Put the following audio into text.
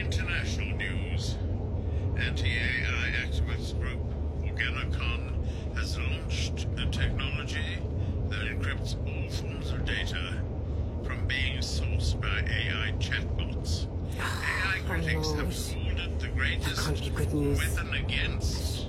international news. Anti-AI activist group Organocon has launched a technology that encrypts all forms of data from being sourced by AI chatbots. AI critics have called it the greatest That can't be good news. weapon against